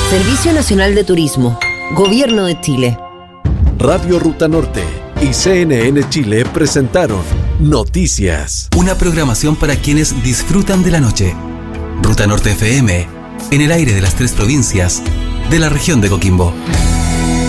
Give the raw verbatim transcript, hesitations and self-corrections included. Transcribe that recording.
Servicio Nacional de Turismo, Gobierno de Chile. Radio Ruta Norte y C N N Chile presentaron Noticias. Una programación para quienes disfrutan de la noche. Ruta Norte F M, en el aire de las tres provincias de la región de Coquimbo.